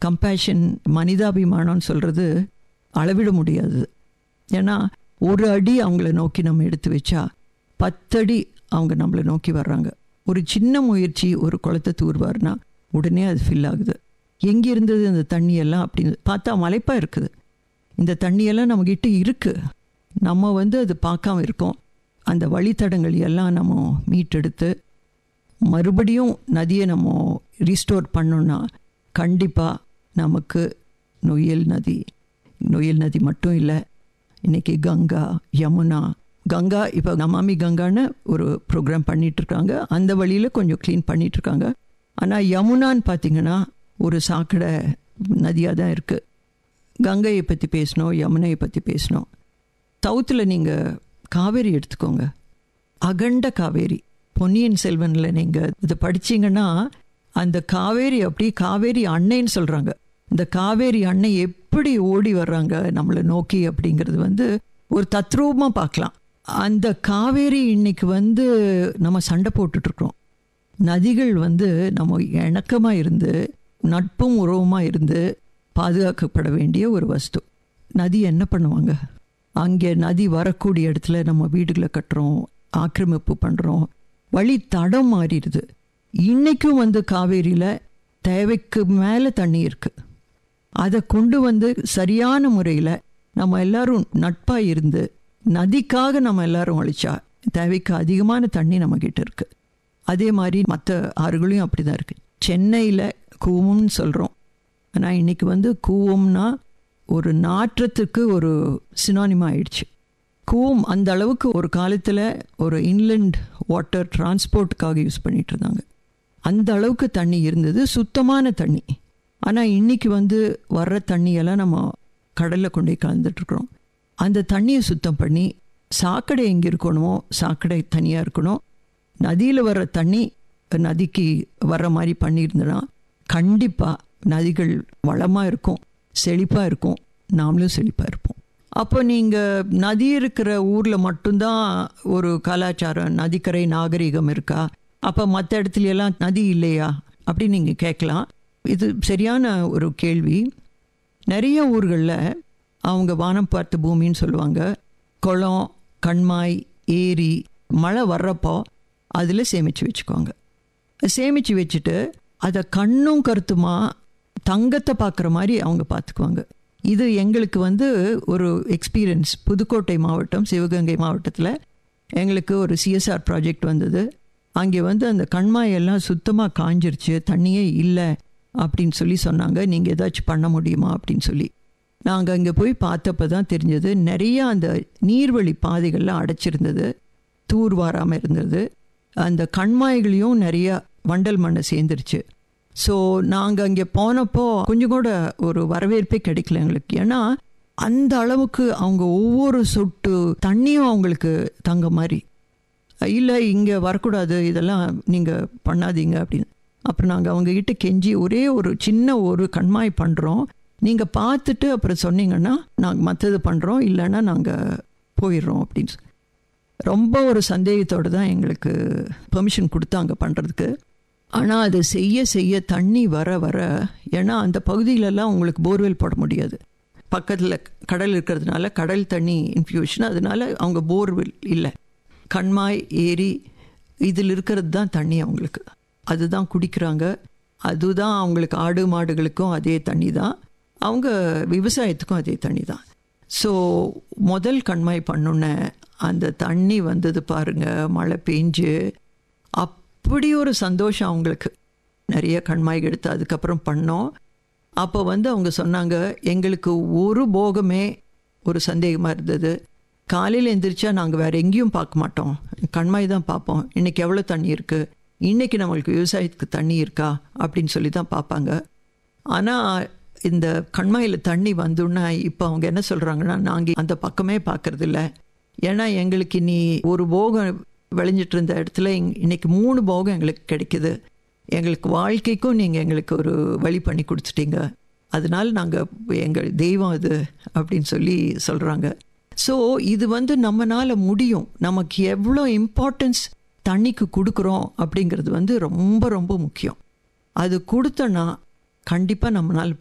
Compassion, மனிதாபிமானம்னு சொல்கிறது அளவிட முடியாது. ஏன்னா ஒரு அடி அவங்கள நோக்கி நம்ம எடுத்து வச்சா 10 அடி அவங்க நம்மளை நோக்கி வர்றாங்க. ஒரு சின்ன முயற்சி, ஒரு குளத்தை தூர்வார்னா உடனே அது ஃபில் ஆகுது. எங்கே இருந்தது அந்த தண்ணியெல்லாம் அப்படின்னு பார்த்தா மலைப்பாக இருக்குது. இந்த தண்ணியெல்லாம் நம்மக்கிட்ட இருக்குது. நம்ம அது பார்க்காம இருக்கோம். அந்த வழித்தடங்கள் எல்லாம் நம்ம மீட்டெடுத்து மறுபடியும் நதியை நம்ம ரீஸ்டோர் பண்ணோன்னா கண்டிப்பாக நமக்கு நொய்யல் நதி மட்டும் இல்லை, இன்றைக்கி கங்கா, யமுனா, கங்கா இப்போ நமாமி கங்கான்னு ஒரு ப்ரோக்ராம் பண்ணிகிட்ருக்காங்க. அந்த வழியில் கொஞ்சம் க்ளீன் பண்ணிகிட்ருக்காங்க. ஆனால் யமுனான்னு பார்த்திங்கன்னா ஒரு சாக்கடை நதியாக தான் இருக்குது. கங்கையை பற்றி பேசணும், யமுனையை பற்றி பேசணும். சவுத்தில் நீங்கள் காவேரி எடுத்துக்கோங்க. அகண்ட காவேரி, பொன்னியின் செல்வனில் நீங்கள் இதை படிச்சிங்கன்னா அந்த காவேரி அப்படி காவேரி அன்னைன்னு சொல்கிறாங்க. இந்த காவேரி அன்னை எப்படி ஓடி வர்றாங்க நம்மளை நோக்கி அப்படிங்கிறது ஒரு தத்ரூபமாக பார்க்கலாம். அந்த காவேரி இன்னைக்கு நம்ம சண்டை போட்டுட்ருக்குறோம். நதிகள் நம்ம இணக்கமாக இருந்து நட்பும் உறவுமாக இருந்து பாதுகாக்கப்பட வேண்டிய ஒரு வஸ்து. நதி என்ன பண்ணுவாங்க? அங்கே நதி வரக்கூடிய இடத்துல நம்ம வீடுகளை கட்டுறோம், ஆக்கிரமிப்பு பண்ணுறோம், வழி தடம் மாறிடுது. இன்றைக்கும் காவேரியில் தேவைக்கு மேலே தண்ணி இருக்குது. அதை கொண்டு சரியான முறையில் நம்ம எல்லோரும் நட்பாக இருந்து நதிக்காக நம்ம எல்லோரும் அழிச்சா தேவைக்கு அதிகமான தண்ணி நம்மக்கிட்ட இருக்குது. அதே மாதிரி மற்ற ஆறுகளையும் அப்படி தான் இருக்குது. சென்னையில் கூவம்னு சொல்கிறோம். ஆனால் இன்றைக்கி கூவம்னா ஒரு நாற்றத்துக்கு ஒரு சினானிமா ஆயிடுச்சு. கூவம் அந்த அளவுக்கு ஒரு காலத்தில் ஒரு இன்லண்ட் வாட்டர் டிரான்ஸ்போர்ட்டுக்காக யூஸ் பண்ணிகிட்டு இருந்தாங்க. அந்த அளவுக்கு தண்ணி இருந்தது, சுத்தமான தண்ணி. ஆனால் இன்றைக்கி வர்ற தண்ணியெல்லாம் நம்ம கடலில் கொண்டு போய் கலந்துட்டுருக்குறோம். அந்த தண்ணியை சுத்தம் பண்ணி சாக்கடை எங்கே இருக்கணுமோ சாக்கடை தனியாக இருக்கணும். நதியில் வர்ற தண்ணி நதிக்கு வர்ற மாதிரி பண்ணியிருந்தோன்னா கண்டிப்பாக நதிகள் வளமாக இருக்கும், செழிப்பாக இருக்கும், நாமளும் செழிப்பாக இருப்போம். அப்போ நீங்கள் நதி இருக்கிற ஊரில் மட்டும்தான் ஒரு கலாச்சாரம், நதிக்கரை நாகரிகம் இருக்கா? அப்போ மற்ற இடத்துலையெல்லாம் நதி இல்லையா அப்படின்னு நீங்கள் கேட்கலாம். இது சரியான ஒரு கேள்வி. நிறைய ஊர்களில் அவங்க வானம் பார்த்த பூமின்னு சொல்லுவாங்க. குளம், கண்மாய், ஏரி, மழை வர்றப்போ அதில் சேமித்து வச்சுக்குவாங்க. சேமித்து வச்சுட்டு அதை கண்ணும் கருத்துமா தங்கத்தை பார்க்குற மாதிரி அவங்க பார்த்துக்குவாங்க. இது எங்களுக்கு ஒரு எக்ஸ்பீரியன்ஸ். புதுக்கோட்டை மாவட்டம், சிவகங்கை மாவட்டத்தில் எங்களுக்கு ஒரு சிஎஸ்ஆர் ப்ராஜெக்ட் வந்தது. அங்கே அந்த கண்மாயெல்லாம் சுத்தமாக காஞ்சிருச்சு, தண்ணியே இல்லை அப்படின்னு சொன்னாங்க. நீங்கள் ஏதாச்சும் பண்ண முடியுமா அப்படின்னு சொல்லி நாங்கள் அங்கே போய் பார்த்தப்போ தான் தெரிஞ்சது. நிறையா அந்த நீர்வழி பாதைகள்லாம் அடைச்சிருந்தது, தூர் வாராமல் இருந்தது. அந்த கண்மாய்களையும் நிறையா வண்டல் மண்ணை சேர்ந்துருச்சு. ஸோ நாங்கள் அங்கே போனப்போ கொஞ்சம் கூட ஒரு வரவேற்பே கிடைக்கல எங்களுக்கு. ஏன்னா அந்த அளவுக்கு அவங்க ஒவ்வொரு சொட்டு தண்ணியும் அவங்களுக்கு தங்க மாதிரி. இல்லை இங்கே வரக்கூடாது, இதெல்லாம் நீங்கள் பண்ணாதீங்க அப்படின்னு. அப்புறம் நாங்கள் அவங்கக்கிட்ட கெஞ்சி ஒரே ஒரு சின்ன ஒரு கண்மாய் பண்ணுறோம், நீங்கள் பார்த்துட்டு அப்புறம் சொன்னீங்கன்னா நாங்கள் மற்றது பண்ணுறோம், இல்லைன்னா நாங்கள் போயிடுறோம் அப்படின்னு. ரொம்ப ஒரு சந்தேகத்தோடு தான் எங்களுக்கு பெர்மிஷன் கொடுத்தாங்க பண்ணுறதுக்கு. ஆனால் அதை செய்ய செய்ய தண்ணி வர வர, ஏன்னா அந்த பகுதியிலெல்லாம் உங்களுக்கு போர்வெல் போட முடியாது, பக்கத்தில் கடல் இருக்கிறதுனால கடல் தண்ணி இன்ஃப்யூஷன், அதனால அவங்க போர்வெல் இல்லை, கண்மாய், ஏரி இதில் இருக்கிறது தான் தண்ணி அவங்களுக்கு. அதுதான் குடிக்கிறாங்க, அதுதான் அவங்களுக்கு. ஆடு மாடுகளுக்கும் அதே தண்ணி தான், அவங்க விவசாயத்துக்கும் அதே தண்ணி தான். ஸோ முதல் கண்மாய் பண்ணோன்னே அந்த தண்ணி வந்தது பாருங்கள், மழை பெஞ்சு அப்படி ஒரு சந்தோஷம் அவங்களுக்கு. நிறைய கண்மாய் எடுத்து அதுக்கப்புறம் பண்ணோம். அப்போ அவங்க சொன்னாங்க, எங்களுக்கு ஒரு போகமே ஒரு சந்தேகமாக இருந்தது. காலையில் எழுந்திரிச்சா நாங்கள் வேறு எங்கேயும் பார்க்க மாட்டோம், கண்மாய் தான் பார்ப்போம். இன்றைக்கி எவ்வளோ தண்ணி இருக்குது, இன்றைக்கி நம்மளுக்கு விவசாயத்துக்கு தண்ணி இருக்கா அப்படின்னு சொல்லி தான் பார்ப்பாங்க. ஆனால் இந்த கண்மாயில் தண்ணி வந்தோன்னா இப்போ அவங்க என்ன சொல்கிறாங்கன்னா, நாங்கள் அந்த பக்கமே பார்க்குறதில்ல. ஏன்னா எங்களுக்கு இனி ஒரு போகம் விளைஞ்சிட்டு இருந்த இடத்துல இன்றைக்கி 3 போகம் எங்களுக்கு கிடைக்குது, எங்களுக்கு வாழ்க்கைக்கும் நீங்கள் எங்களுக்கு ஒரு வழி பண்ணி கொடுத்துட்டீங்க, அதனால் நாங்கள் எங்கள் தெய்வம் அது அப்படின்னு சொல்கிறாங்க. ஸோ இது நம்மளால் முடியும். நமக்கு எவ்வளோ இம்பார்ட்டன்ஸ் தண்ணிக்கு கொடுக்குறோம் அப்படிங்கிறது ரொம்ப ரொம்ப முக்கியம். அது கொடுத்தோன்னா கண்டிப்பாக நம்மளால்